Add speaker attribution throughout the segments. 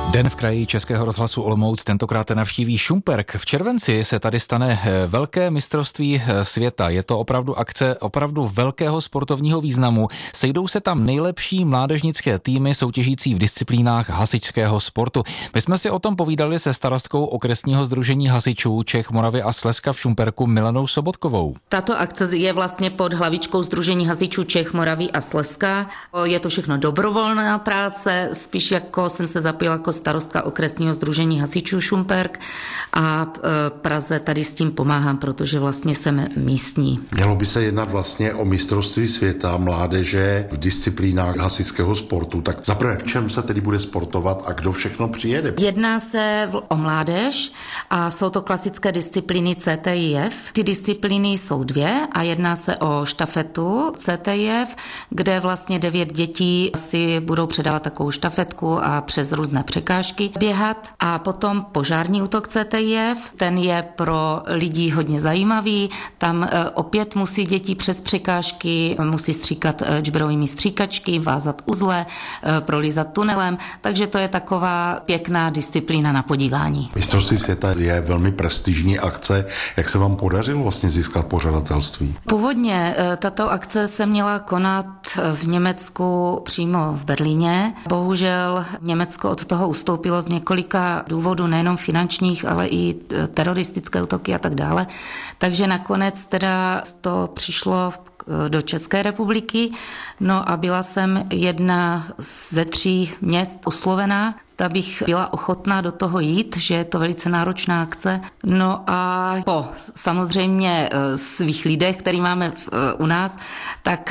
Speaker 1: Den v kraji Českého rozhlasu Olomouc tentokrát navštíví Šumperk. V červenci se tady stane velké mistrovství světa. Je to opravdu akce opravdu velkého sportovního významu. Sejdou se tam nejlepší mládežnické týmy soutěžící v disciplínách hasičského sportu. My jsme si o tom povídali se starostkou okresního sdružení hasičů Čech, Moravy a Slezska v Šumperku Milanou Sobotkovou.
Speaker 2: Tato akce je vlastně pod hlavičkou Sdružení hasičů Čech, Moravy a Slezska. Je to všechno dobrovolná práce, spíš jako jsem se zapojila jako starostka okresního sdružení hasičů Šumperk a Praze tady s tím pomáhám, protože vlastně jsem místní.
Speaker 3: Mělo by se jednat vlastně o mistrovství světa mládeže v disciplínách hasičského sportu. Tak zaprvé v čem se tedy bude sportovat a kdo všechno přijede?
Speaker 2: Jedná se o mládež a jsou to klasické disciplíny CTIF. Ty disciplíny jsou dvě a jedná se o štafetu CTIF, kde vlastně 9 dětí si budou předávat takovou štafetku a přes různé překážky běhat. A potom požární útok CTIF, ten je pro lidi hodně zajímavý. Tam opět musí děti přes překážky, musí stříkat džbrovými stříkačky, vázat uzle, prolízat tunelem, takže to je taková pěkná disciplína na podívání.
Speaker 3: Mistrovství světa je velmi prestižní akce. Jak se vám podařilo vlastně získat pořadatelství?
Speaker 2: Původně tato akce se měla konat v Německu přímo v Berlíně. Bohužel Německo od toho ustoupilo z několika důvodů, nejenom finančních, ale i teroristické útoky a tak dále. Takže nakonec teda to přišlo do České republiky, no a byla jsem jedna ze 3 měst oslovená, zda bych byla ochotná do toho jít, že je to velice náročná akce. No a po samozřejmě svých lidech, který máme u nás, tak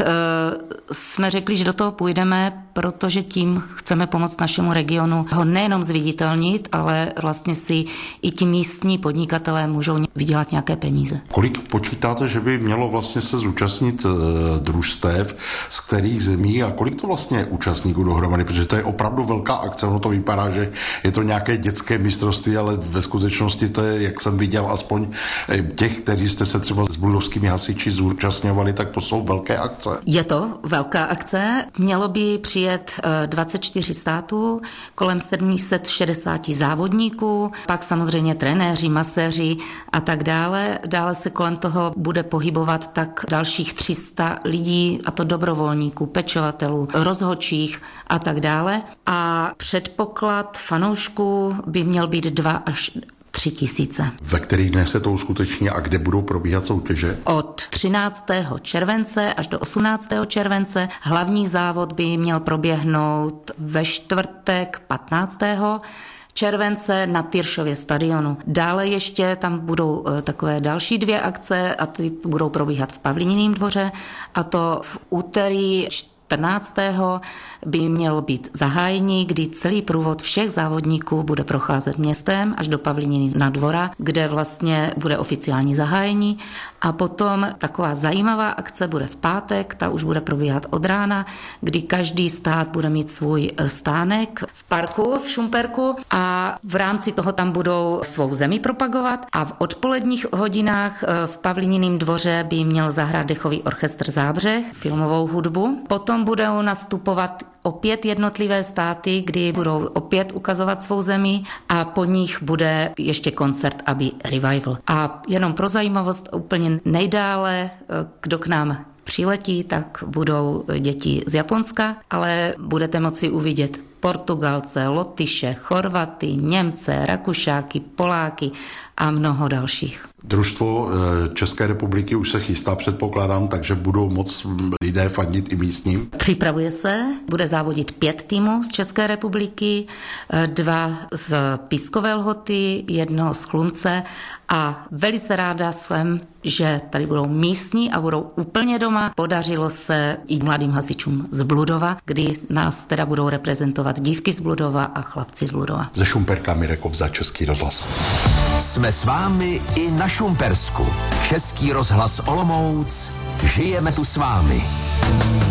Speaker 2: jsme řekli, že do toho půjdeme, protože tím chceme pomoct našemu regionu ho nejenom zviditelnit, ale vlastně si i ti místní podnikatelé můžou vydělat nějaké peníze.
Speaker 3: Kolik počítáte, že by mělo vlastně se zúčastnit družstev, z kterých zemí a kolik to vlastně účastníků dohromady, protože to je opravdu velká akce, ono to vypadá, že je to nějaké dětské mistrovství, ale ve skutečnosti to je, jak jsem viděl, aspoň těch, kteří jste se třeba s buldovskými hasiči zúčastňovali, tak to jsou velké akce.
Speaker 2: Je to velká akce, mělo by přijet 24 států, kolem 760 závodníků, pak samozřejmě trenéři, maséři a tak dále. Dále se kolem toho bude pohybovat tak dalších 300 lidí, a to dobrovolníků, pečovatelů, rozhodčích a tak dále. A předpoklad fanoušků by měl být 2 až 3 tisíce.
Speaker 3: Ve kterých dnech se to uskuteční a kde budou probíhat soutěže?
Speaker 2: Od 13. července až do 18. července. Hlavní závod by měl proběhnout ve čtvrtek 15. července na Tyršově stadionu. Dále ještě tam budou takové další 2 akce a ty budou probíhat v Pavlíniném dvoře, a to v úterý 14. by mělo být zahájení, kdy celý průvod všech závodníků bude procházet městem až do Pavlínina dvora, kde vlastně bude oficiální zahájení. A potom taková zajímavá akce bude v pátek, ta už bude probíhat od rána, kdy každý stát bude mít svůj stánek v parku v Šumperku a v rámci toho tam budou svou zemi propagovat a v odpoledních hodinách v Pavlíniném dvoře by měl zahrát dechový orchestr Zábřeh, filmovou hudbu. Potom budou nastupovat opět jednotlivé státy, kdy budou opět ukazovat svou zemi a po nich bude ještě koncert Aby Revival. A jenom pro zajímavost úplně nejdále, kdo k nám přiletí, tak budou děti z Japonska, ale budete moci uvidět Portugalce, Lotyše, Chorvaty, Němce, Rakušáky, Poláky a mnoho dalších.
Speaker 3: Družstvo České republiky už se chystá, předpokládám, takže budou moc lidé fandit i místním.
Speaker 2: Připravuje se, bude závodit 5 týmů z České republiky, 2 z Pískové Lhoty, 1 z Chlumce a velice ráda jsem, že tady budou místní a budou úplně doma. Podařilo se i mladým hasičům z Bludova, kdy nás teda budou reprezentovat dívky z Bludova a chlapci z Bludova.
Speaker 3: Ze Šumperka Mirek Kobza, Český rozhlas.
Speaker 4: Jsme s vámi i na Šumpersku. Český rozhlas Olomouc. Žijeme tu s vámi.